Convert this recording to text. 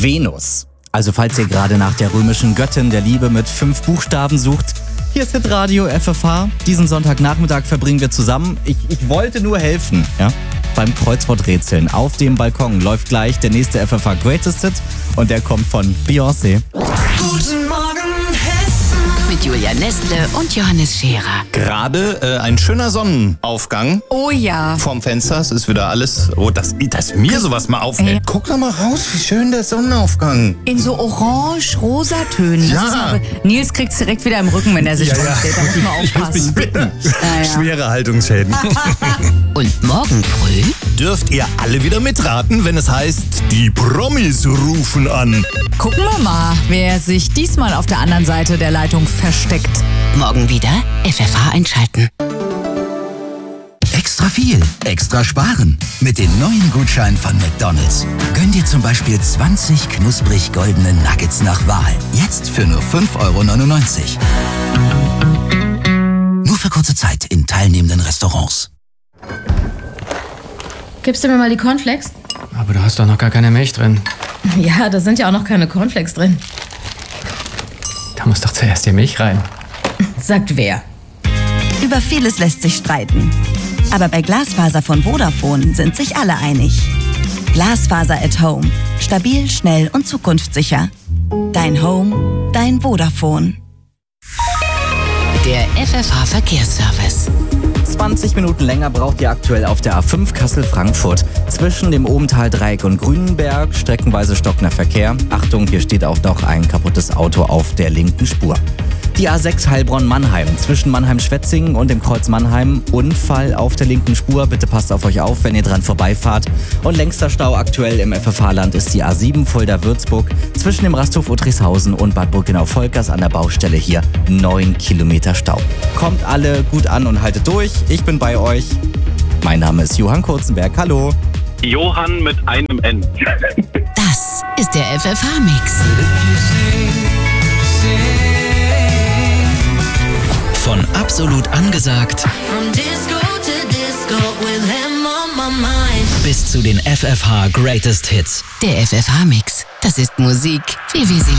Venus. Also falls ihr gerade nach der römischen Göttin der Liebe mit 5 Buchstaben sucht, hier ist Hitradio FFH. Diesen Sonntagnachmittag verbringen wir zusammen. Ich wollte nur helfen, ja? Beim Kreuzworträtseln. Auf dem Balkon läuft gleich der nächste FFH Greatest Hit und der kommt von Beyoncé. Guten Morgen, Hessen. Mit Julia Nestle und Johannes Scherer. Gerade ein schöner Sonnenaufgang Oh ja. vorm Fenster. Es ist wieder alles, dass mir sowas mal auffällt. Guck doch mal raus, wie schön der Sonnenaufgang. In so orange-rosa Tönen. Ja. Das ist aber, Nils kriegt's direkt wieder im Rücken, wenn er sich rumsteht. Da muss man aufpassen. Ja. Schwere Haltungsschäden. Und morgen früh? Dürft ihr alle wieder mitraten, wenn es heißt, die Promis rufen an. Gucken wir mal, wer sich diesmal auf der anderen Seite der Leitung versteckt. Morgen wieder FFH einschalten. Extra viel, extra sparen. Mit den neuen Gutscheinen von McDonald's. Gönn dir zum Beispiel 20 knusprig goldene Nuggets nach Wahl. Jetzt für nur 5,99 €. Nur für kurze Zeit in teilnehmenden Restaurants. Gibst du mir mal die Cornflakes? Aber da hast doch noch gar keine Milch drin. Ja, da sind ja auch noch keine Cornflakes drin. Da muss doch zuerst die Milch rein. Sagt wer? Über vieles lässt sich streiten. Aber bei Glasfaser von Vodafone sind sich alle einig. Glasfaser at Home. Stabil, schnell und zukunftssicher. Dein Home, dein Vodafone. Der FFH Verkehrsservice. 20 Minuten länger braucht ihr aktuell auf der A5 Kassel-Frankfurt. Zwischen dem Obental-Dreieck und Grünenberg streckenweise stockender Verkehr. Achtung, hier steht auch noch ein kaputtes Auto auf der linken Spur. Die A6 Heilbronn-Mannheim zwischen Mannheim-Schwetzingen und dem Kreuz Mannheim. Unfall auf der linken Spur. Bitte passt auf euch auf, wenn ihr dran vorbeifahrt. Und längster Stau aktuell im FFH-Land ist die A7 Fulda-Würzburg zwischen dem Rasthof Uttrichshausen und Bad Burgenau-Volkers an der Baustelle hier. 9 Kilometer Stau. Kommt alle gut an und haltet durch. Ich bin bei euch. Mein Name ist Johann Kurzenberg. Hallo. Johann mit einem N. Das ist der FFH-Mix. Von absolut angesagt bis zu den FFH Greatest Hits. Der FFH-Mix. Das ist Musik, wie wir sie